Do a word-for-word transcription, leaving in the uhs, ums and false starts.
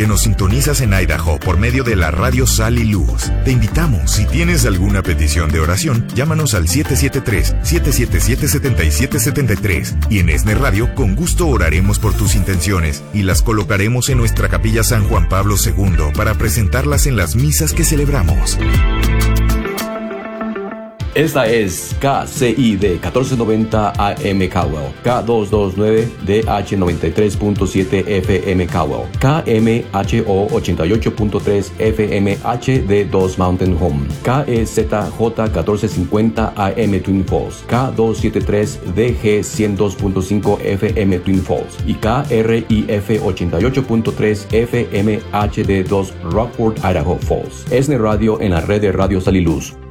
que nos sintonizas en Idaho por medio de la radio Sal y Luz. Te invitamos, si tienes alguna petición de oración, llámanos al siete siete tres, siete siete siete, siete siete siete tres y en ESNE Radio con gusto oraremos por tus intenciones y las colocaremos en nuestra capilla San Juan Pablo segundo para presentarlas en las misas que celebramos. Esta es K C I D catorce noventa A M Caldwell, K doscientos veintinueve D H noventa y tres punto siete F M Caldwell, K M H O ochenta y ocho punto tres F M H D dos Mountain Home, K E Z J catorce cincuenta A M Twin Falls, K doscientos setenta y tres D G ciento dos punto cinco F M Twin Falls y K R I F ochenta y ocho punto tres F M H D dos Rockford, Idaho Falls. ESNE Radio en la red de Radio Sal y Luz.